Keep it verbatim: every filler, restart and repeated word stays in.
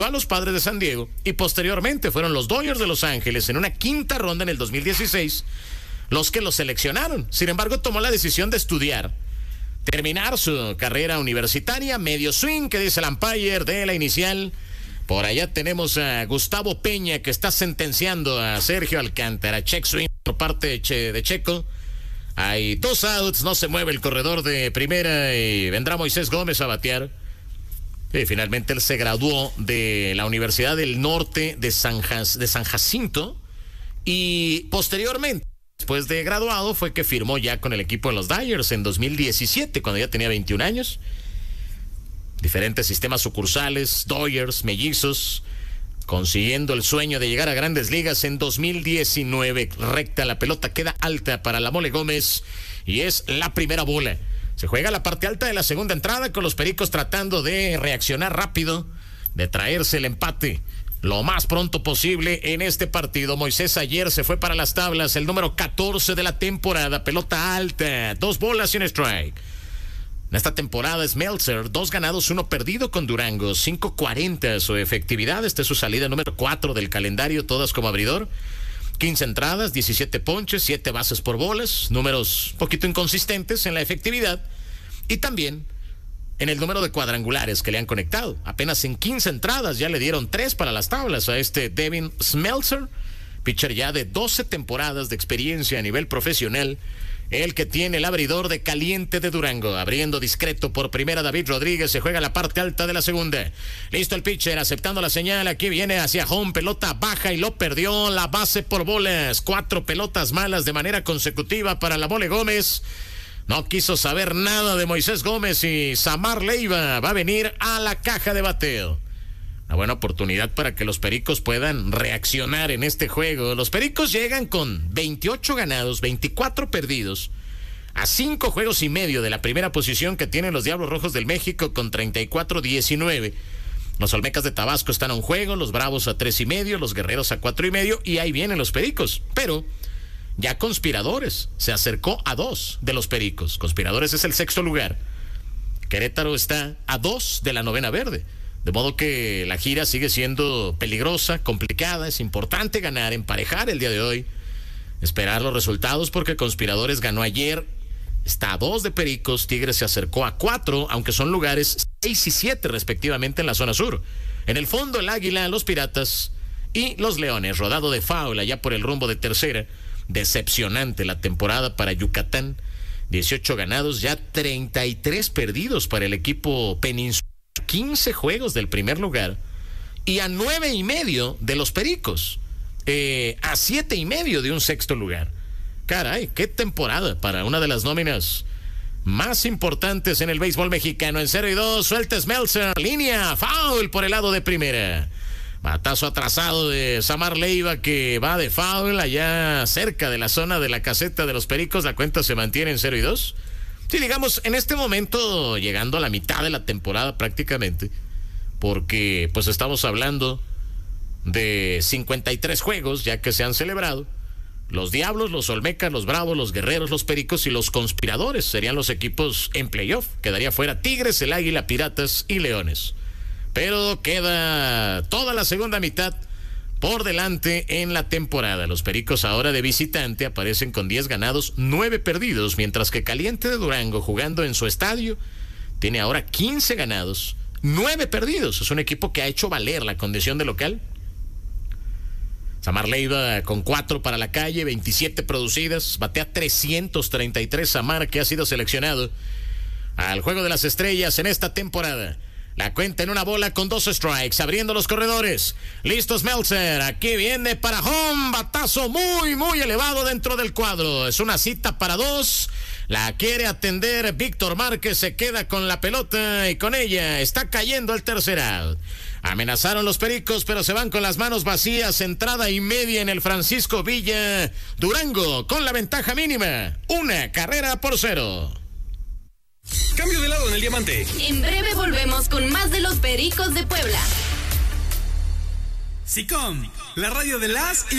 a los Padres de San Diego y posteriormente fueron los Dodgers de Los Ángeles en una quinta ronda en el dos mil dieciséis los que lo seleccionaron. Sin embargo, tomó la decisión de estudiar, terminar su carrera universitaria, medio swing, que dice el umpire de la inicial. Por allá tenemos a Gustavo Peña, que está sentenciando a Sergio Alcántara. Check swing por parte de, che, de Checo. Hay dos outs, no se mueve el corredor de primera y vendrá Moisés Gómez a batear. Y finalmente él se graduó de la Universidad del Norte de San, Jas, de San Jacinto y posteriormente, después de graduado, fue que firmó ya con el equipo de los Dodgers en dos mil diecisiete, cuando ya tenía veintiún años. Diferentes sistemas sucursales, Dodgers, mellizos, consiguiendo el sueño de llegar a Grandes Ligas en dos mil diecinueve. Recta, la pelota queda alta para la Mole Gómez y es la primera bola. Se juega la parte alta de la segunda entrada con los Pericos tratando de reaccionar rápido, de traerse el empate lo más pronto posible en este partido. Moisés ayer se fue para las tablas, el número catorce de la temporada, pelota alta, dos bolas y un strike. En esta temporada es Meltzer, dos ganados, uno perdido con Durango, cinco cuarenta su efectividad. Esta es su salida número cuatro del calendario, todas como abridor. quince entradas, diecisiete ponches, siete bases por bolas, números un poquito inconsistentes en la efectividad y también en el número de cuadrangulares que le han conectado. Apenas en quince entradas ya le dieron tres para las tablas a este Devin Smeltzer, pitcher ya de doce temporadas de experiencia a nivel profesional, el que tiene el abridor de Caliente de Durango. Abriendo discreto por primera David Rodríguez, se juega la parte alta de la segunda. Listo el pitcher, aceptando la señal, aquí viene hacia home, pelota baja y lo perdió, la base por bolas. Cuatro pelotas malas de manera consecutiva para la Mole Gómez. No quiso saber nada de Moisés Gómez y Samar Leiva va a venir a la caja de bateo. Una buena oportunidad para que los Pericos puedan reaccionar en este juego. Los Pericos llegan con veintiocho ganados, veinticuatro perdidos, a cinco juegos y medio de la primera posición que tienen los Diablos Rojos del México con treinta y cuatro diecinueve. Los Olmecas de Tabasco están a un juego, los Bravos a tres y medio, los Guerreros a cuatro y medio, y ahí vienen los Pericos. Pero ya Conspiradores se acercó a dos de los Pericos. Conspiradores es el sexto lugar. Querétaro está a dos de la novena verde. De modo que la gira sigue siendo peligrosa, complicada. Es importante ganar, emparejar el día de hoy, esperar los resultados, porque Conspiradores ganó ayer, está a dos de Pericos. Tigres se acercó a cuatro, aunque son lugares seis y siete respectivamente en la zona sur. En el fondo el Águila, los Piratas y los Leones, rodado de foul allá por el rumbo de tercera. Decepcionante la temporada para Yucatán, dieciocho ganados, ya treinta y tres perdidos para el equipo peninsular. quince juegos del primer lugar y a nueve y medio de los Pericos, eh, a siete y medio de un sexto lugar. Caray, qué temporada para una de las nóminas más importantes en el béisbol mexicano. En cero y dos, suelta Smeltzer, línea, foul por el lado de primera. Batazo atrasado de Samar Leiva, que va de foul allá cerca de la zona de la caseta de los Pericos. La cuenta se mantiene en cero y dos. Sí, digamos, en este momento, llegando a la mitad de la temporada prácticamente, porque pues estamos hablando de cincuenta y tres juegos ya que se han celebrado. Los Diablos, los Olmecas, los Bravos, los Guerreros, los Pericos y los Conspiradores serían los equipos en playoff. Quedaría fuera Tigres, el Águila, Piratas y Leones. Pero queda toda la segunda mitad por delante en la temporada. Los Pericos ahora de visitante aparecen con diez ganados, nueve perdidos, mientras que Caliente de Durango, jugando en su estadio, tiene ahora quince ganados, nueve perdidos. Es un equipo que ha hecho valer la condición de local. Samar Leiva con cuatro para la calle, veintisiete producidas, batea trescientos treinta y tres. Samar, que ha sido seleccionado al Juego de las Estrellas en esta temporada. La cuenta en una bola con dos strikes, abriendo los corredores. Listos Meltzer, aquí viene para home, batazo muy, muy elevado dentro del cuadro. Es una cita para dos, la quiere atender Víctor Márquez, se queda con la pelota y con ella está cayendo el tercer out. Amenazaron los Pericos, pero se van con las manos vacías. Entrada y media en el Francisco Villa. Durango con la ventaja mínima, una carrera por cero. Cambio de lado en el diamante. En breve volvemos con más de los Pericos de Puebla. SICOM, la radio de las y